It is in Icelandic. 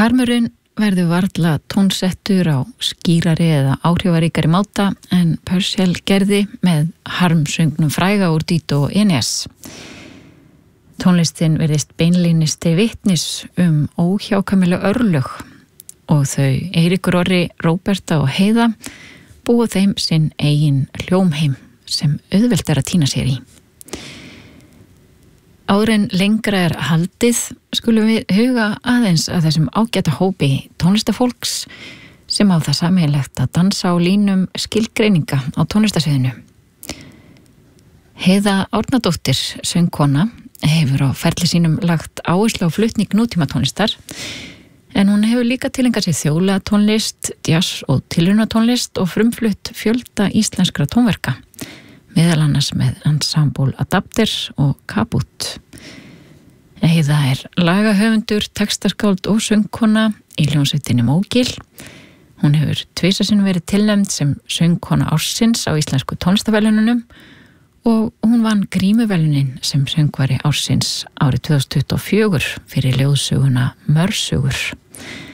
Harmurinn verður varla tónsettur á skýrari eða áhrifaríkari máta en Purcell gerði með harmsöngnum fræga úr Dido og Eneas. Tónlistin verðist beinlínis til vitnis óhjákvæmileg örlög og þau Eiríkur Orri, Róberta og Heiða búa þeim sinn eigin hljómheim sem auðvelt að týna sér í. Áður en lengra haldið skulum við huga aðeins að þessum ágæta hópi tónlistafólks sem á það sameiginlegt að dansa á línum skilgreininga á tónlistasviðinu. Heiða Árnadóttir, söngkona, hefur á ferli sínum lagt áherslu á flutning nútímatónlistar en hún hefur líka tileinkað sér þjóðlagatónlist, jazz og tilraunatónlist og frumflutt fjölda íslenskra tónverka, meðal annars með Ensemble Adapter og Kaput. Heiða lagahöfundur, textaskáld og söngkona í hljómsveitinni Mógil. Hún hefur tvisvar verið tilnefnd sem söngkona ársins á íslensku tónlistaverðlaununum og hún vann Grímuverðlaunin sem söngvari ársins árið 2024 fyrir ljóðsöguna Mörsögur.